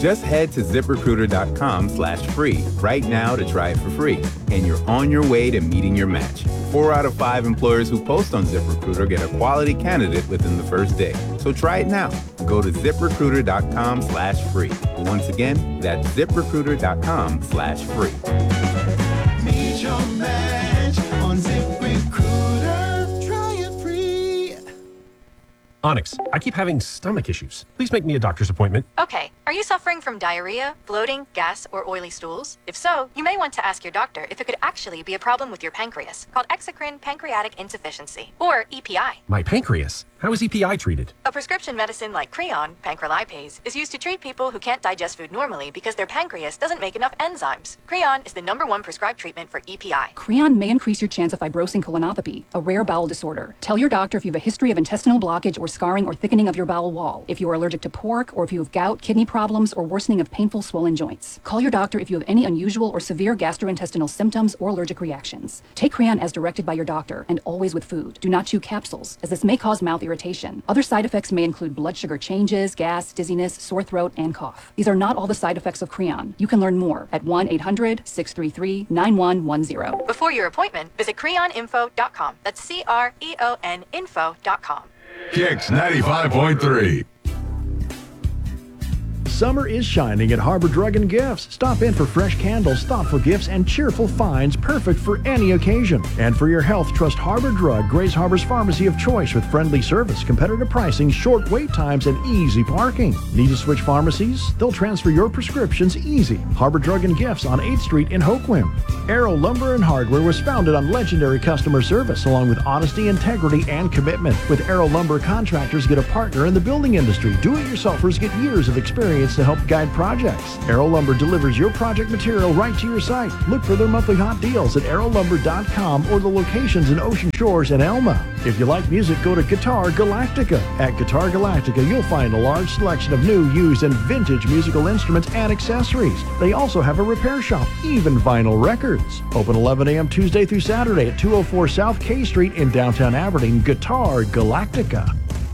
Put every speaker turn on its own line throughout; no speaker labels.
Just head to ZipRecruiter.com/free right now to try it for free, and you're on your way to meeting your match. 4 out of 5 employers who post on ZipRecruiter get a quality candidate within the first day. So try it now. Go to ZipRecruiter.com/free. Once again, that's ZipRecruiter.com/free.
Meet your match on ZipRecruiter. Try it free.
Onyx, I keep having stomach issues. Please make me a doctor's appointment.
Okay, are you suffering from diarrhea, bloating, gas, or oily stools? If so, you may want to ask your doctor if it could actually be a problem with your pancreas, called exocrine pancreatic insufficiency, or EPI.
My pancreas? How is EPI treated?
A prescription medicine like Creon, pancrelipase, is used to treat people who can't digest food normally because their pancreas doesn't make enough enzymes. Creon is the #1 prescribed treatment for EPI.
Creon may increase your chance of fibrosing colonopathy, a rare bowel disorder. Tell your doctor if you have a history of intestinal blockage or scarring or thickening of your bowel wall, if you are allergic to pork, or if you have gout, kidney problems, or worsening of painful swollen joints. Call your doctor if you have any unusual or severe gastrointestinal symptoms or allergic reactions. Take Creon as directed by your doctor, and always with food. Do not chew capsules, as this may cause mouth irritation. Other side effects may include blood sugar changes, gas, dizziness, sore throat, and cough. These are not all the side effects of Creon. You can learn more at 1-800-633-9110.
Before your appointment, visit creoninfo.com. That's CREON info.com.
Kicks 95.3.
Summer is shining at Harbor Drug and Gifts. Stop in for fresh candles, thoughtful gifts, and cheerful finds perfect for any occasion. And for your health, trust Harbor Drug, Grays Harbor's pharmacy of choice, with friendly service, competitive pricing, short wait times, and easy parking. Need to switch pharmacies? They'll transfer your prescriptions easy. Harbor Drug and Gifts on 8th Street in Hoquiam. Arrow Lumber and Hardware was founded on legendary customer service, along with honesty, integrity, and commitment. With Arrow Lumber, contractors get a partner in the building industry. Do-it-yourselfers get years of experience to help guide projects. Arrow Lumber delivers your project material right to your site. Look for their monthly hot deals at arrowlumber.com or the locations in Ocean Shores and Elma. If you like music, go to Guitar Galactica. At Guitar Galactica, you'll find a large selection of new, used, and vintage musical instruments and accessories. They also have a repair shop, even vinyl records. Open 11 a.m. Tuesday through Saturday at 204 South K Street in downtown Aberdeen. Guitar Galactica.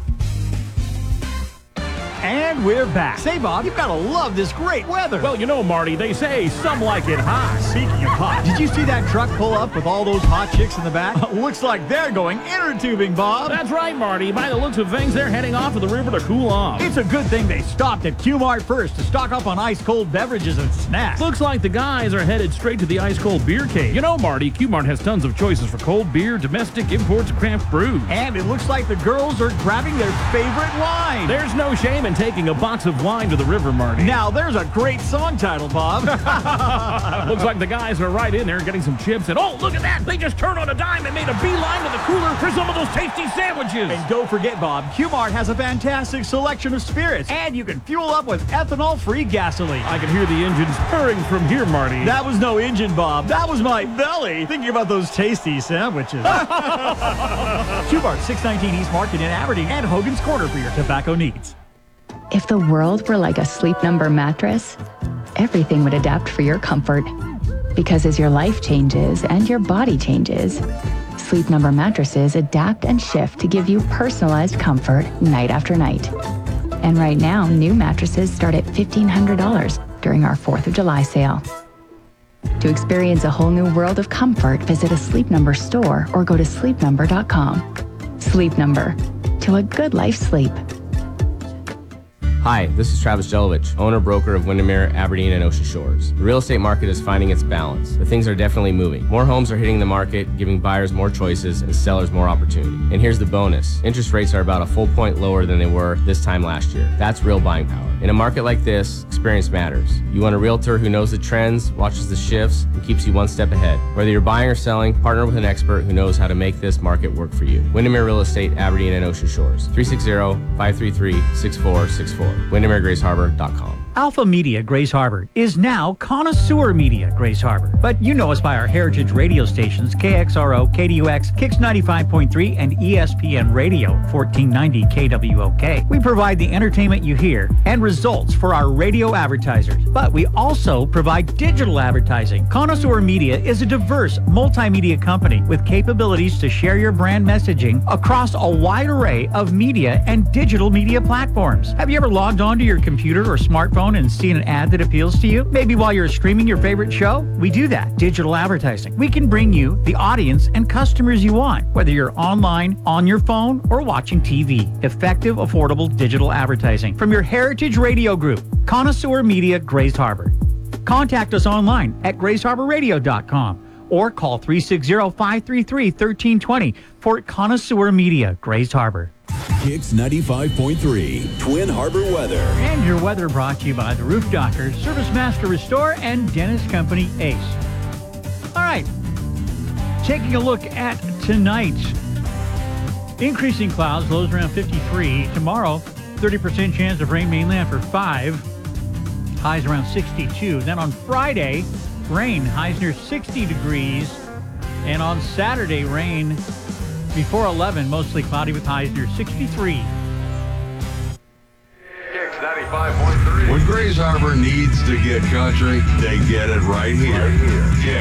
And we're back. Say, Bob, you've got to love this great weather.
Well, you know, Marty, they say some like it hot.
Speaking of hot, did you see that truck pull up with all those hot chicks in the back? Looks like they're going inner tubing, Bob.
That's right, Marty. By the looks of things, they're heading off to the river to cool off.
It's a good thing they stopped at Q-Mart first to stock up on ice-cold beverages and snacks.
Looks like the guys are headed straight to the ice-cold beer cave. You know, Marty, Q-Mart has tons of choices for cold beer, domestic imports, craft brews.
And it looks like the girls are grabbing their favorite wine.
There's no shame in taking a box of wine to the river, Marty.
Now, there's a great song title, Bob.
Looks like the guys are right in there getting some chips. And, oh, look at that. They just turned on a dime and made a beeline to the cooler for some of those tasty sandwiches.
And don't forget, Bob, Q-Mart has a fantastic selection of spirits. And you can fuel up with ethanol-free gasoline.
I can hear the engines purring from here, Marty.
That was no engine, Bob. That was my belly thinking about those tasty sandwiches. Q-Mart, 619 East Market in Aberdeen and Hogan's Corner for your tobacco needs.
If the world were like a Sleep Number mattress, everything would adapt for your comfort. Because as your life changes and your body changes, Sleep Number mattresses adapt and shift to give you personalized comfort night after night. And right now, new mattresses start at $1,500 during our 4th of July sale. To experience a whole new world of comfort, visit a Sleep Number store or go to sleepnumber.com. Sleep Number. To a good life sleep.
Hi, this is Travis Jelovich, owner-broker of Windermere, Aberdeen, and Ocean Shores. The real estate market is finding its balance, but things are definitely moving. More homes are hitting the market, giving buyers more choices and sellers more opportunity. And here's the bonus. Interest rates are about a full point lower than they were this time last year. That's real buying power. In a market like this, experience matters. You want a realtor who knows the trends, watches the shifts, and keeps you one step ahead. Whether you're buying or selling, partner with an expert who knows how to make this market work for you. Windermere Real Estate, Aberdeen, and Ocean Shores. 360-533-6464. WindermereGrays Harbor.com.
Alpha Media Grays Harbor is now Connoisseur Media Grays Harbor. But you know us by our heritage radio stations, KXRO, KDUX, Kicks 95.3, and ESPN Radio, 1490 KWOK. We provide the entertainment you hear and results for our radio advertisers. But we also provide digital advertising. Connoisseur Media is a diverse multimedia company with capabilities to share your brand messaging across a wide array of media and digital media platforms. Have you ever logged logged onto your computer or smartphone and seen an ad that appeals to you? Maybe while you're streaming your favorite show? We do that. Digital advertising. We can bring you the audience and customers you want, whether you're online, on your phone, or watching TV. Effective, affordable digital advertising from your Heritage Radio Group, Connoisseur Media, Grays Harbor. Contact us online at graysharborradio.com or call 360-533-1320 for Connoisseur Media, Grays Harbor.
Kicks 95.3, Twin Harbor weather.
And your weather brought to you by the Roof Doctor, Service Master Restore, and Dentist Company Ace. All right, taking a look at tonight. Increasing clouds, lows around 53. Tomorrow, 30% chance of rain mainland for 5. Highs around 62. Then on Friday, rain, highs near 60 degrees. And on Saturday, rain before 11, mostly cloudy with highs near 63.
Kicks 95.3. When Grays Harbor needs to get country, they get it right here.